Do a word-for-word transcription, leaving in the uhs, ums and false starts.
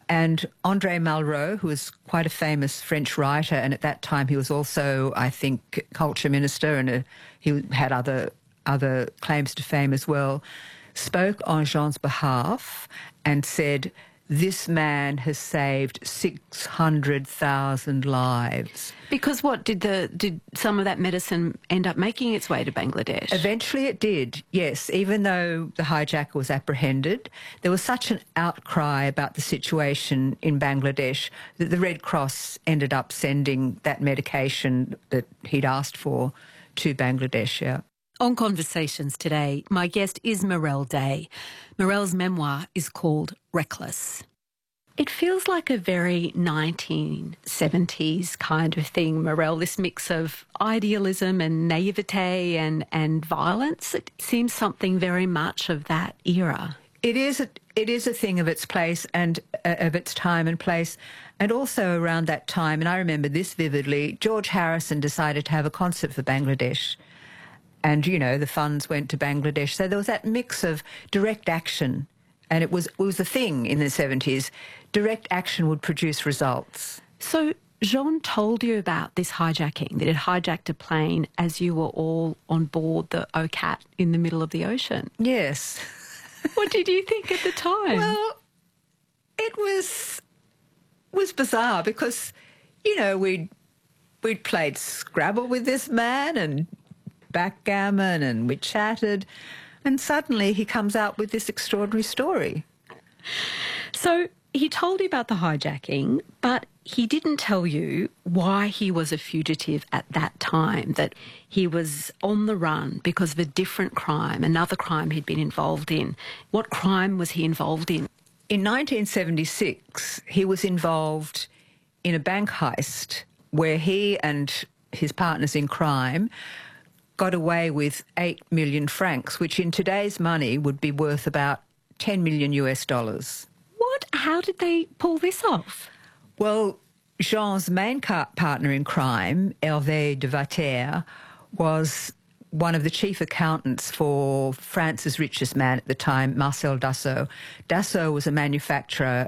And André Malraux, who was quite a famous French writer, and at that time he was also, I think, culture minister, and a, he had other other claims to fame as well, spoke on Jean's behalf and said, this man has saved six hundred thousand lives. Because what, did the did some of that medicine end up making its way to Bangladesh? Eventually it did, yes. Even though the hijacker was apprehended, there was such an outcry about the situation in Bangladesh that the Red Cross ended up sending that medication that he'd asked for to Bangladesh, yeah. On Conversations today, my guest is Mirelle Day. Mirelle's memoir is called Reckless. It feels like a very nineteen seventies kind of thing, Mirelle, this mix of idealism and naivete and, and violence. It seems something very much of that era. It is a, it is a thing of its place and uh, of its time and place. And also around that time, and I remember this vividly, George Harrison decided to have a concert for Bangladesh. And, you know, the funds went to Bangladesh. So there was that mix of direct action, and it was, it was a thing in the seventies. Direct action would produce results. So Jean told you about this hijacking, that it hijacked a plane as you were all on board the O C A T in the middle of the ocean. Yes. What did you think at the time? Well, it was was bizarre because, you know, we'd, we'd played Scrabble with this man and backgammon, and we chatted, and suddenly he comes out with this extraordinary story. So he told you about the hijacking, but he didn't tell you why he was a fugitive at that time, that he was on the run because of a different crime, another crime he'd been involved in. What crime was he involved in? In nineteen seventy-six, he was involved in a bank heist where he and his partners in crime got away with eight million francs, which in today's money would be worth about ten million US dollars. What? How did they pull this off? Well, Jean's main partner in crime, Hervé de Vater, was one of the chief accountants for France's richest man at the time, Marcel Dassault. Dassault was a manufacturer